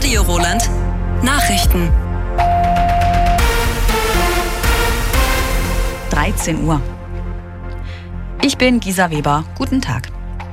Radio Roland. Nachrichten. 13 Uhr. Ich bin Gisa Weber. Guten Tag.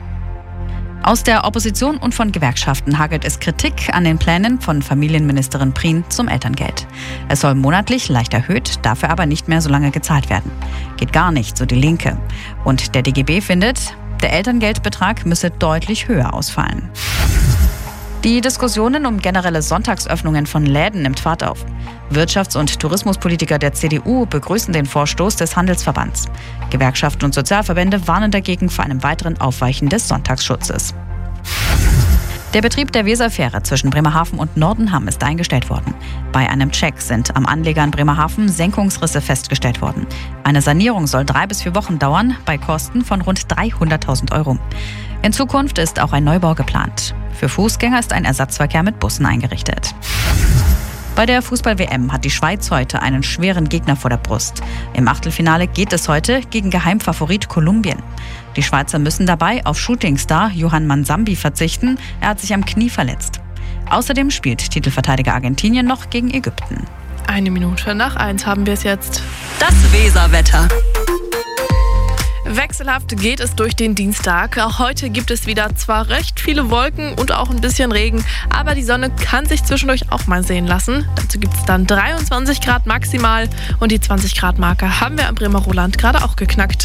Aus der Opposition und von Gewerkschaften hagelt es Kritik an den Plänen von Familienministerin Prien zum Elterngeld. Es soll monatlich leicht erhöht, dafür aber nicht mehr so lange gezahlt werden. Geht gar nicht, so die Linke. Und der DGB findet, der Elterngeldbetrag müsse deutlich höher ausfallen. Die Diskussionen um generelle Sonntagsöffnungen von Läden nimmt Fahrt auf. Wirtschafts- und Tourismuspolitiker der CDU begrüßen den Vorstoß des Handelsverbands. Gewerkschaften und Sozialverbände warnen dagegen vor einem weiteren Aufweichen des Sonntagsschutzes. Der Betrieb der Weserfähre zwischen Bremerhaven und Nordenham ist eingestellt worden. Bei einem Check sind am Anleger in Bremerhaven Senkungsrisse festgestellt worden. Eine Sanierung soll 3 bis 4 Wochen dauern, bei Kosten von rund 300.000 Euro. In Zukunft ist auch ein Neubau geplant. Für Fußgänger ist ein Ersatzverkehr mit Bussen eingerichtet. Bei der Fußball-WM hat die Schweiz heute einen schweren Gegner vor der Brust. Im Achtelfinale geht es heute gegen Geheimfavorit Kolumbien. Die Schweizer müssen dabei auf Shootingstar Johann Mansambi verzichten. Er hat sich am Knie verletzt. Außerdem spielt Titelverteidiger Argentinien noch gegen Ägypten. 1:01 haben wir es jetzt. Das Weserwetter. Wechselhaft geht es durch den Dienstag. Auch heute gibt es wieder zwar recht viele Wolken und auch ein bisschen Regen, aber die Sonne kann sich zwischendurch auch mal sehen lassen. Dazu gibt es dann 23 Grad maximal und die 20 Grad Marke haben wir am Bremer Roland gerade auch geknackt.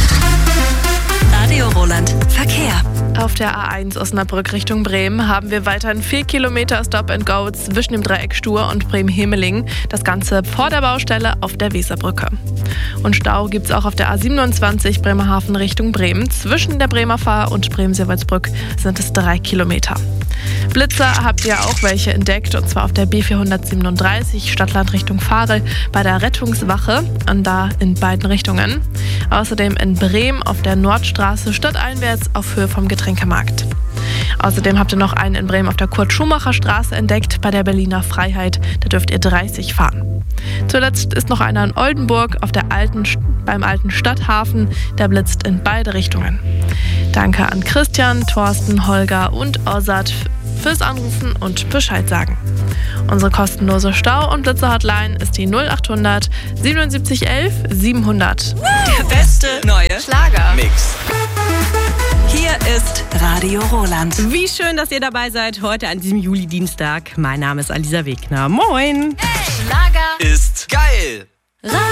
Radio Roland. Verkehr. Auf der A1 Osnabrück Richtung Bremen haben wir weiterhin 4 Kilometer Stop and Go zwischen dem Dreieck Stur und Bremen-Hemeling. Das Ganze vor der Baustelle auf der Weserbrücke. Und Stau gibt es auch auf der A27 Bremerhaven Richtung Bremen. Zwischen der Bremer Fahr und Bremen-Seewaldsbrück sind es 3 Kilometer. Blitzer habt ihr auch welche entdeckt, und zwar auf der B437 Stadtland Richtung Farel bei der Rettungswache und da in beiden Richtungen. Außerdem in Bremen auf der Nordstraße stadteinwärts auf Höhe vom Getränkemarkt. Außerdem habt ihr noch einen in Bremen auf der Kurt-Schumacher-Straße entdeckt bei der Berliner Freiheit. Da dürft ihr 30 fahren. Zuletzt ist noch einer in Oldenburg beim alten Stadthafen. Der blitzt in beide Richtungen. Danke an Christian, Thorsten, Holger und Ossat fürs Anrufen und Bescheid sagen. Unsere kostenlose Stau- und Blitzer-Hotline ist die 0800 77 11 700. Der beste neue Schlagermix. Hier ist Radio Roland. Wie schön, dass ihr dabei seid heute an diesem Juli-Dienstag. Mein Name ist Alisa Wegner. Moin! Schlager Ist geil!